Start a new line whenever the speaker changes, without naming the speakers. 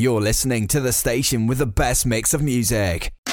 You're listening to the station with the best mix of music.